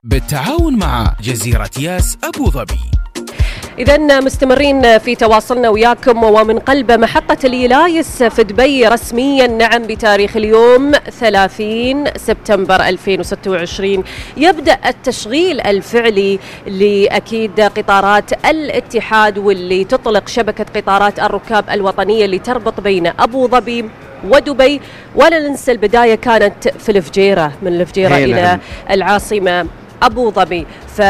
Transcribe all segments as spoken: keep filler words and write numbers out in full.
بالتعاون مع جزيرة ياس أبو ظبي. إذا مستمرين في تواصلنا وياكم، ومن قلب محطة اليلايس في دبي رسميا نعم بتاريخ اليوم ثلاثين سبتمبر ألفين وستة وعشرين يبدأ التشغيل الفعلي لأكيد قطارات الاتحاد، واللي تطلق شبكة قطارات الركاب الوطنية اللي تربط بين أبو ظبي ودبي. ولا ننسى البداية كانت في الفجيرة، من الفجيرة إلى العاصمة أبو ظبي.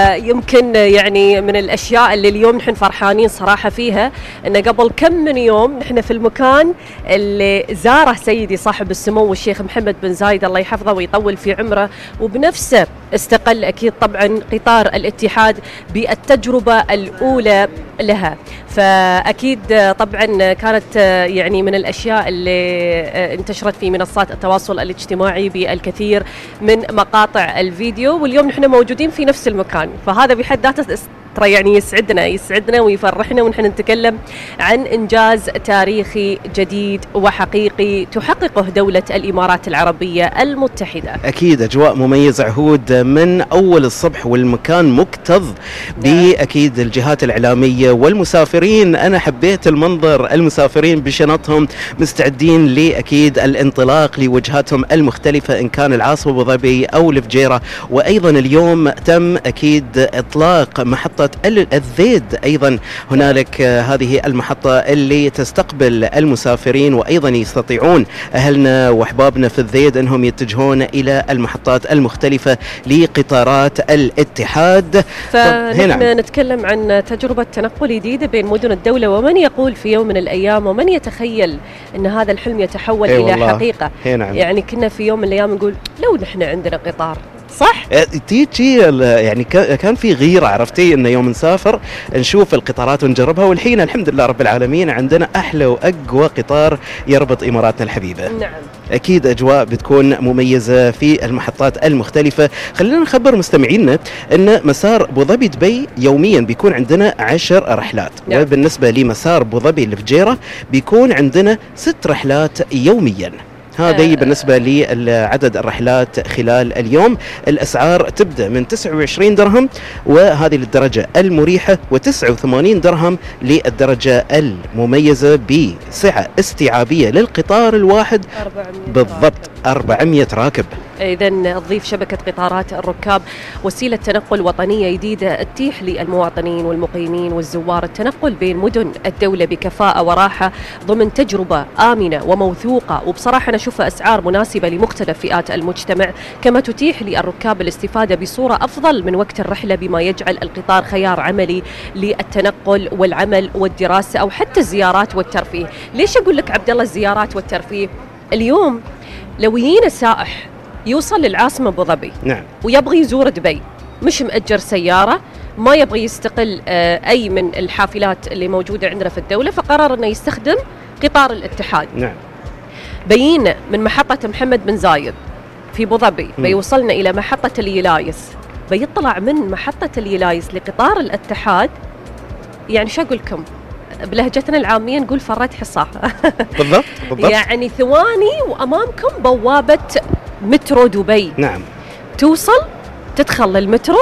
فيمكن يعني من الأشياء اللي اليوم نحن فرحانين صراحة فيها أن قبل كم من يوم نحن في المكان اللي زاره سيدي صاحب السمو الشيخ محمد بن زايد الله يحفظه ويطول في عمره، وبنفسه استقل أكيد طبعا قطار الاتحاد بالتجربة الأولى لها. فأكيد طبعا كانت يعني من الأشياء اللي انتشرت في منصات التواصل الاجتماعي بالكثير من مقاطع الفيديو، واليوم نحن موجودين في نفس المكان. فهذا بحد ذاته ترى يعني يسعدنا يسعدنا ويفرحنا ونحن نتكلم عن إنجاز تاريخي جديد وحقيقي تحققه دولة الإمارات العربية المتحدة. أكيد أجواء مميزة عهود من أول الصبح، والمكان مكتظ بأكيد الجهات الإعلامية والمسافرين. أنا حبيت المنظر، المسافرين بشنطهم مستعدين لأكيد الانطلاق لوجهاتهم المختلفة إن كان العاصمة أبو ظبي أو الفجيرة. وأيضا اليوم تم أكيد إطلاق محطة الذيد أيضا هنالك، هذه المحطة اللي تستقبل المسافرين، وأيضا يستطيعون أهلنا وأحبابنا في الذيد أنهم يتجهون إلى المحطات المختلفة لقطارات الاتحاد. فنحن نتكلم عن تجربة تنقل جديدة بين مدن الدولة، ومن يقول في يوم من الأيام ومن يتخيل أن هذا الحلم يتحول إلى والله. حقيقة. نعم. يعني كنا في يوم من الأيام نقول لو نحن عندنا قطار، صح؟ تيجي يعني كان في غيرة، عرفتي إنه يوم نسافر نشوف القطارات ونجربها، والحين الحمد لله رب العالمين عندنا أحلى وأقوى قطار يربط إماراتنا الحبيبة. نعم. أكيد أجواء بتكون مميزة في المحطات المختلفة. خلينا نخبر مستمعينا أن مسار أبو ظبي دبي يوميا بيكون عندنا عشر رحلات. نعم. وبالنسبة لمسار أبو ظبي لفجيرة بيكون عندنا ست رحلات يوميا. هذه بالنسبة لعدد الرحلات خلال اليوم. الأسعار تبدأ من تسعة وعشرين درهم وهذه للدرجة المريحة، وتسعة وثمانين درهم للدرجة المميزة بسعة استيعابية للقطار الواحد بالضبط أربعمئة راكب. إذا تضيف شبكة قطارات الركاب وسيلة تنقل وطنية جديدة تتيح للمواطنين والمقيمين والزوار التنقل بين مدن الدولة بكفاءة وراحة ضمن تجربة آمنة وموثوقة، وبصراحة أنا أشوفها أسعار مناسبة لمختلف فئات المجتمع، كما تتيح للركاب الاستفادة بصورة أفضل من وقت الرحلة، بما يجعل القطار خيار عملي للتنقل والعمل والدراسة أو حتى الزيارات والترفيه. ليش أقول لك عبد الله الزيارات والترفيه؟ اليوم لو يجينا سائح يوصل للعاصمة أبو ظبي، نعم، ويبغي يزور دبي، مش مأجر سيارة، ما يبغي يستقل أي من الحافلات اللي موجودة عندنا في الدولة، فقرر أنه يستخدم قطار الاتحاد. نعم. بينا من محطة محمد بن زايد في أبو ظبي بيوصلنا إلى محطة اليلايس، بيطلع من محطة اليلايس لقطار الاتحاد. يعني شو أقول لكم بلهجتنا العامية نقول فرت حصاه. بالضبط بالضبط. يعني ثواني وأمامكم بوابة مترو دبي. نعم. توصل تدخل للمترو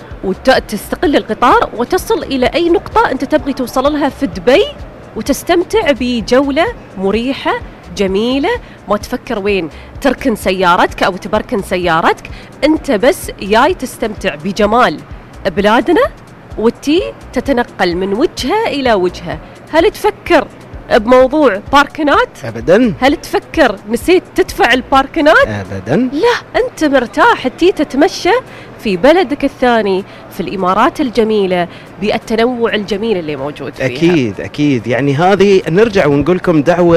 وتستقل القطار وتصل إلى أي نقطة أنت تبغي توصل لها في دبي، وتستمتع بجولة مريحة جميلة، ما تفكر وين تركن سيارتك أو تبركن سيارتك، أنت بس جاي تستمتع بجمال بلادنا وتي تتنقل من وجهة إلى وجهة. هل تفكر بموضوع باركنات؟ أبداً. هل تفكر نسيت تدفع الباركنات؟ أبداً. لا، أنت مرتاح تي تتمشى في بلدك الثاني في الإمارات الجميلة بالتنوع الجميل اللي موجود فيها. أكيد أكيد. يعني هذه نرجع ونقول لكم دعوة